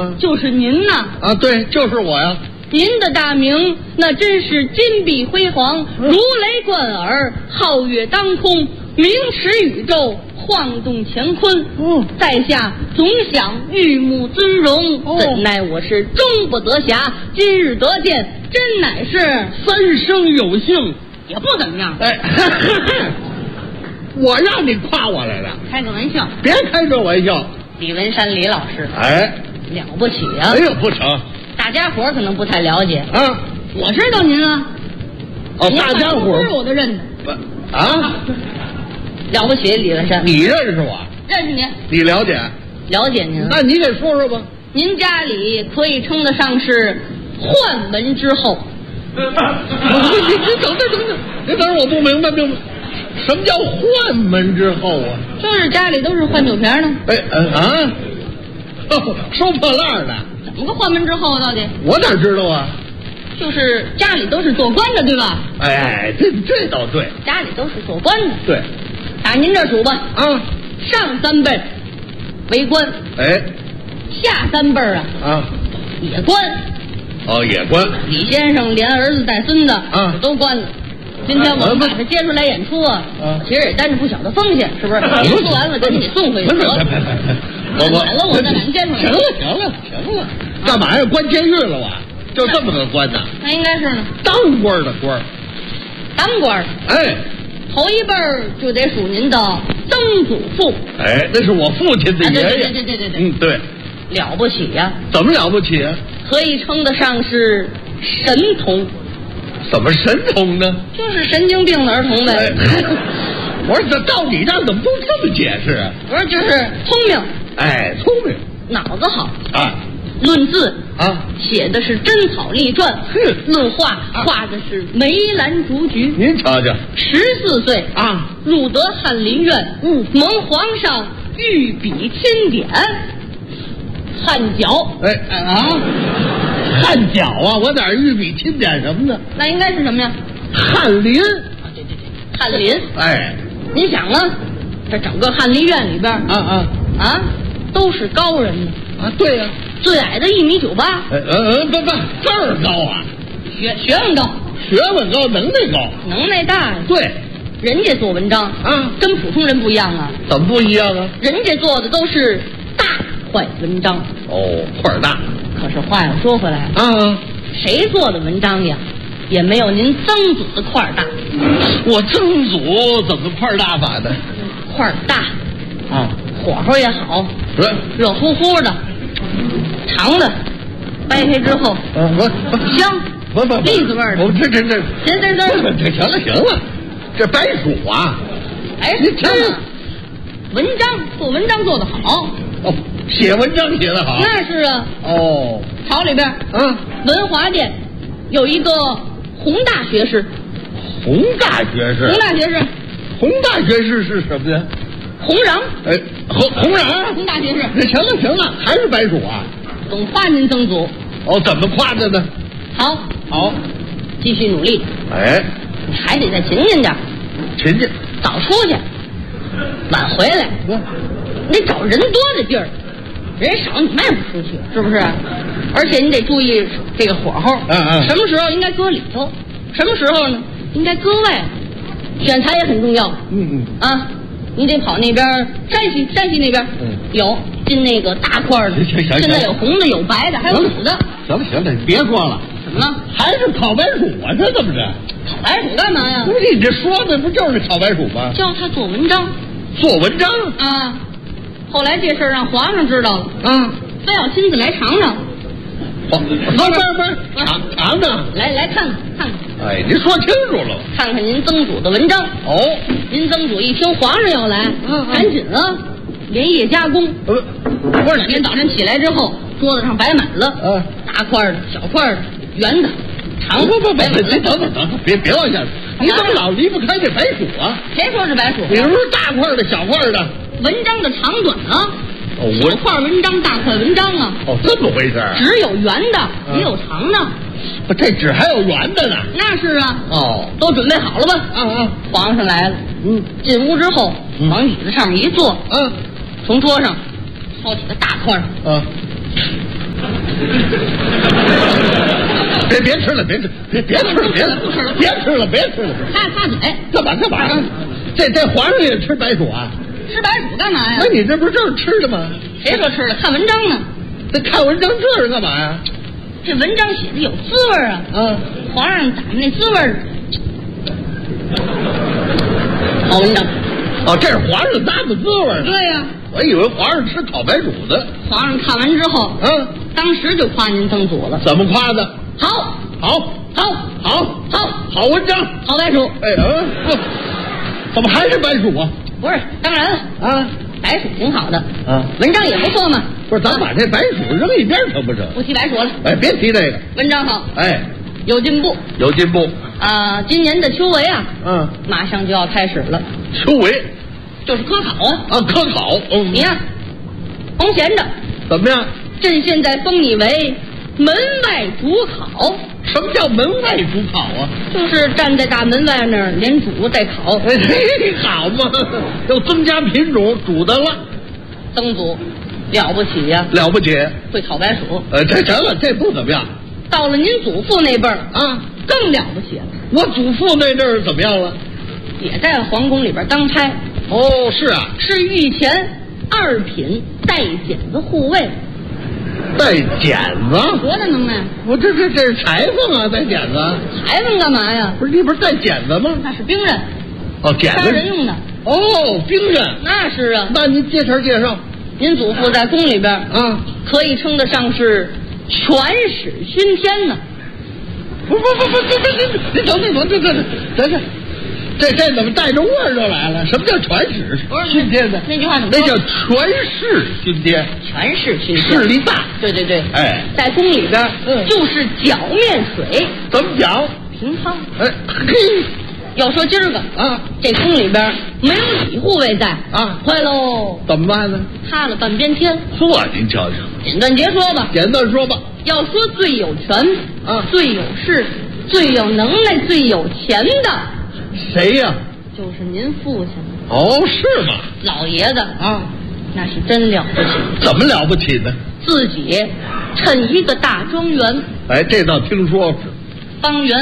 就是您呐。 啊，对，就是我呀。 您的大名那真是金碧辉煌，如雷贯耳，皓月当空，名驰宇宙，晃动乾坤。在下总想玉目尊荣，怎奈我是终不得暇，今日得见，真乃是三生有幸， 也不怎么样。 哎，我让你夸我来了， 开个玩笑， 别开这玩笑。 李文山李老师， 哎， 了不起啊！ 哎呦，不成。 大家伙可能不太了解啊， 我知道您啊。 哦，大家伙我都认得。 啊， 了不起，李文山。 你认识我？ 认识您。 你了解？ 了解您。 那你给说说吧。 您家里可以称得上是宦门之后。 你等等，你等我不明白，什么叫宦门之后啊？ 就是家里都是换酒瓶的。 哎收破烂的。 怎么个宦门之后到底？ 我哪知道啊？ 就是家里都是做官的，对吧？ 哎，这倒对。 家里都是做官的。 对。 打您这数吧。啊，上三辈为官。 哎。 下三辈啊也官。 哦，也官。 李先生连儿子带孙子都官了。今天我们把他接出来演出其实也担着不小的风险，是不是？演出完了赶紧给送回去得了。晚了我再敢接出来。 行了，干嘛呀？关监狱了我？就这么个官呢？ 那应该是呢。 当官的官。 当官。哎，头一辈就得数您的曾祖父。 哎，那是我父亲的爷爷。 对。 对。 了不起呀！ 怎么了不起啊？ 可以称得上是神童。 怎么神童呢？ 就是神经病的儿童呗。 我说这到你这儿怎么都这么解释啊？ 我说就是聪明。 哎，聪明， 脑子好啊。 论字写的是真草隶篆。论画画的是梅兰竹菊。 您瞧瞧 ，14岁入得翰林院，蒙皇上御笔钦点。汗脚。 汗脚啊！我哪儿御笔钦点什么呢？ 那应该是什么呀？ 翰林。 对，翰林。 哎， 您想啊，这整个翰林院里边都是高人呢。 对呀。 最矮的1.98米。不， 这儿高啊！ 学问高。 学问高，能耐高。 能耐大。 对， 人家做文章跟普通人不一样啊。 怎么不一样啊？ 人家做的都是大块文章。 哦，块大。 可是话又说回来谁做的文章呀，也没有您曾祖的块大。 我曾祖怎么块大法呢？ 块大火候也好，热乎乎的，长的，掰开之后香，栗子味儿的。行了，这白薯啊，做文章做得好。写文章写得好。那是啊。朝里边文华殿有一个洪大学士。洪大学士是什么呀？洪禳。洪禳。洪大学士。行了，还是白薯啊？总夸您曾祖。怎么夸的呢？好，继续努力。你还得再勤勤点。早出去，晚回来。你得找人多的地儿，人少你卖不出去，是不是？而且你得注意这个火候。什么时候应该搁里头，什么时候呢应该搁外。选材也很重要。你得跑那边山西那边有进那个大块的。现在有红的，有白的，还有紫的。行了，你别说了。怎么了？还是烤白薯啊？这怎么着？烤白薯干嘛呀？不是你这说的不就是烤白薯吗？教他做文章。做文章后来这事儿让皇上知道了非要亲自来尝尝。不是尝尝，来看看。哎，您说清楚了。看看您曾祖的文章。您曾祖一听皇上要来，赶紧连夜加工。不是，哪天早晨起来之后，桌子上摆满了大块的、小块的、圆的、长的。不，等，别往下。你怎么老离不开这白薯啊？谁说是白薯？比如说大块的、小块的，文章的长短小块文章、大块文章这么回事？只有圆的，也有长的。这纸还有圆的呢？那是啊。都准备好了吧？皇上来了。进屋之后，往椅子上面一坐。从桌上掏起个大块别吃了，别吃了，别吃了， 擦嘴。 干嘛？这皇上也吃白薯啊？ 吃白薯干嘛呀？ 那你这不是正吃的吗？ 谁说吃的？看文章呢。 这看文章这是干嘛呀？ 这文章写的有滋味啊！皇上咱们那滋味儿，好文章。 哦，这是皇上搭的滋味。 对呀， 我以为皇上吃烤白薯的。 皇上看完之后，当时就夸您曾祖了。 怎么夸的？ 好文章， 好白薯。 怎么还是白薯啊？ 不是，当然了白薯挺好的文章也不错嘛。 不是，咱把这白薯扔一边成不成？ 不提白薯了。 别提这个。 文章好。有进步。今年的秋闱马上就要开始了。 秋闱就是科考啊。 科考。 你呀，甭闲着。 怎么样？ 朕现在封你为门外主考。 什么叫门外主考啊？ 就是站在大门外那儿连煮带烤。 好嘛，又增加品种，煮的了。 曾祖了不起呀！ 了不起， 会烤白薯。 这成了，这不怎么样。 到了您祖父那辈儿更了不起了。 我祖父那阵儿怎么样了？ 也在皇宫里边当差。 是啊， 是御前2品带剪子护卫。 带剪子？ 多大能耐？ 我这是裁缝啊，带剪子。 裁缝干嘛呀？ 不是，你不是带剪子吗？ 那是兵刃。 剪子。 杀人用的。 兵刃。 那是啊。 那您介绍。 您祖父在宫里边可以称得上是权使熏天呢。 不，您等，这怎么带着味儿就来了？什么叫权使熏天呢？ 那句话怎么说？ 那叫权势熏天。 权势熏天， 势力大。 对。在宫里边就是搅面水。 怎么搅？ 平汤。要说今儿个这宫里边没有李护卫在坏喽。 怎么办呢？ 塌了半边天。 您瞧瞧。 简短截说吧。要说最有权最有势、最有能耐、最有钱的， 谁呀？ 就是您父亲。 是吗？ 老爷子那是真了不起。 怎么了不起呢？ 自己趁一个大庄园。 这倒听说是。 方圆